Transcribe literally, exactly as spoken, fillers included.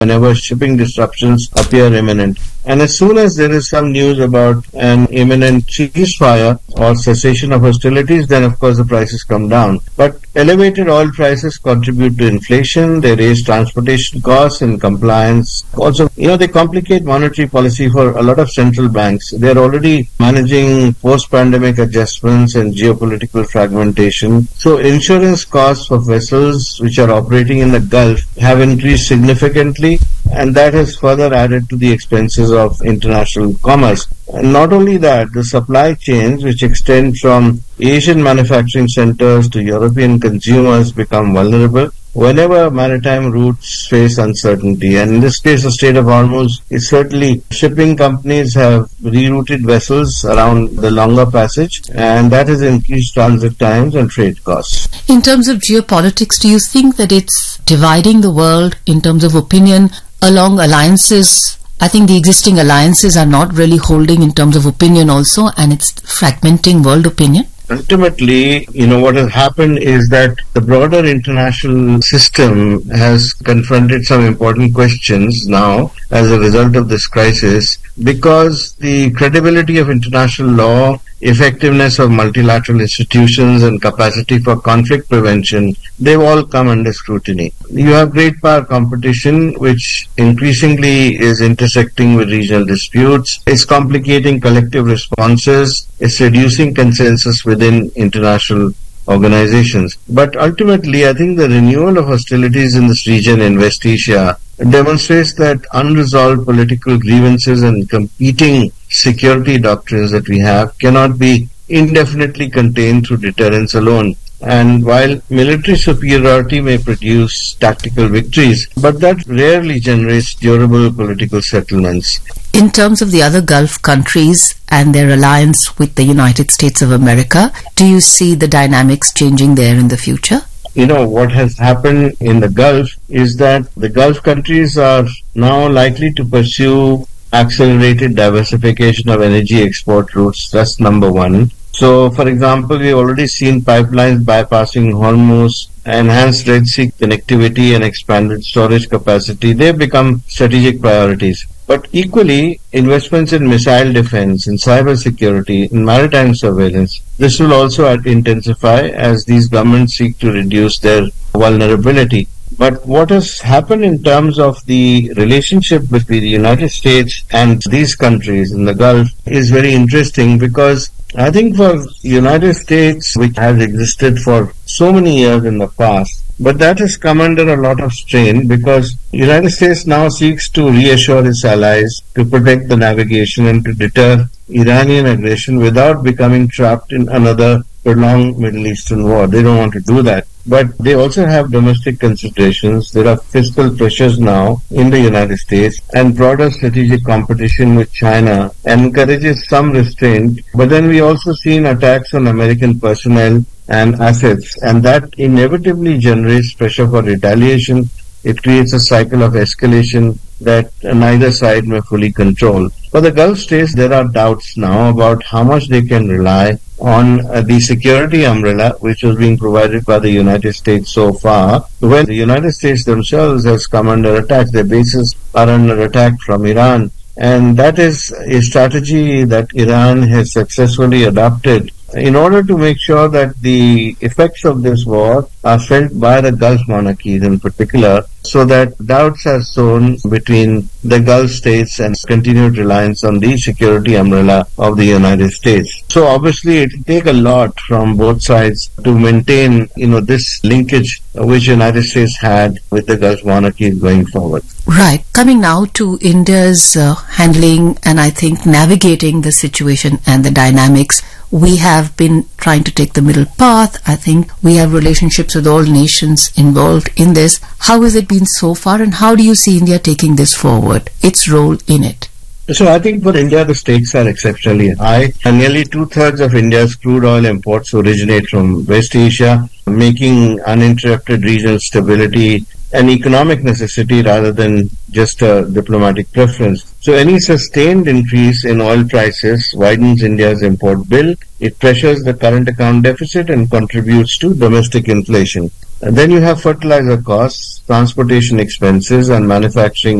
whenever shipping disruptions appear imminent. And as soon as there is some news about an imminent ceasefire or cessation of hostilities, then of course the prices come down. But elevated oil prices contribute to inflation, they raise transportation costs and compliance. Also, you know, they complicate monetary policy for a lot of central banks. They're already managing post-pandemic adjustments and geopolitical fragmentation. So insurance costs for vessels which are operating in the Gulf have increased significantly, and that has further added to the expenses of international commerce. And not only that, the supply chains which extend from Asian manufacturing centers to European consumers become vulnerable whenever maritime routes face uncertainty. And in this case, the Strait of Hormuz is certainly, shipping companies have rerouted vessels around the longer passage, and that has increased transit times and freight costs. In terms of geopolitics, do you think that it's dividing the world in terms of opinion along alliances? I think the existing alliances are not really holding in terms of opinion also, and it's fragmenting world opinion. Ultimately, you know, what has happened is that the broader international system has confronted some important questions now as a result of this crisis, because the credibility of international law, effectiveness of multilateral institutions, and capacity for conflict prevention, they've all come under scrutiny. You have great power competition, which increasingly is intersecting with regional disputes. It's complicating collective responses. It's reducing consensus within international organizations. But ultimately, I think the renewal of hostilities in this region in West Asia demonstrates that unresolved political grievances and competing security doctrines that we have cannot be indefinitely contained through deterrence alone. And while military superiority may produce tactical victories, but that rarely generates durable political settlements. In terms of the other Gulf countries and their alliance with the United States of America, do you see the dynamics changing there in the future? You know, what has happened in the Gulf is that the Gulf countries are now likely to pursue accelerated diversification of energy export routes. That's number one. So, for example, we've already seen pipelines bypassing Hormuz, enhanced Red Sea connectivity and expanded storage capacity. They've become strategic priorities. But equally, investments in missile defense, in cyber security, in maritime surveillance, this will also intensify as these governments seek to reduce their vulnerability. But what has happened in terms of the relationship between the United States and these countries in the Gulf is very interesting, because I think for the United States, which has existed for so many years in the past, but that has come under a lot of strain, because the United States now seeks to reassure its allies, to protect the navigation and to deter Iranian aggression without becoming trapped in another prolonged Middle Eastern war. They don't want to do that. But they also have domestic considerations. There are fiscal pressures now in the United States, and broader strategic competition with China encourages some restraint. But then we also seen attacks on American personnel and assets, and that inevitably generates pressure for retaliation. It creates a cycle of escalation that neither side may fully control. For the Gulf states, there are doubts now about how much they can rely on uh, the security umbrella which was being provided by the United States so far, when the United States themselves has come under attack. Their bases are under attack from Iran, and that is a strategy that Iran has successfully adopted in order to make sure that the effects of this war are felt by the Gulf monarchies in particular, so that doubts are sown between the Gulf states and continued reliance on the security umbrella of the United States. So obviously it will take a lot from both sides to maintain, you know, this linkage which the United States had with the Gulf monarchies going forward. Right. Coming now to India's uh, handling and I think navigating the situation and the dynamics. We have been trying to take the middle path. I think we have relationships with all nations involved in this. How has it been so far, and how do you see India taking this forward, its role in it? So I think for India, the stakes are exceptionally high, and nearly two-thirds of India's crude oil imports originate from West Asia, making uninterrupted regional stability an economic necessity rather than just a diplomatic preference. So any sustained increase in oil prices widens India's import bill. It pressures the current account deficit and contributes to domestic inflation. And then you have fertilizer costs, transportation expenses, and manufacturing